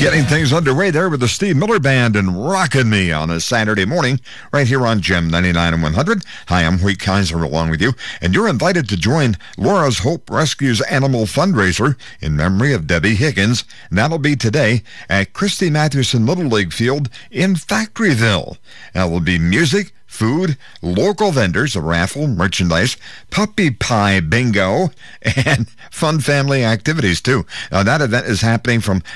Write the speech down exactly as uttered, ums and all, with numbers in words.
Getting things underway there with the Steve Miller Band and Rockin' Me on a Saturday morning right here on Gem ninety-nine and one hundred. Hi, I'm Wheat Kaiser along with you, and you're invited to join Laura's Hope Rescues Animal Fundraiser in memory of Debbie Higgins. And that'll be today at Christy Mathewson Little League Field in Factoryville. There will be music, food, local vendors, a raffle, merchandise, puppy pie bingo, and fun family activities, too. Now, that event is happening from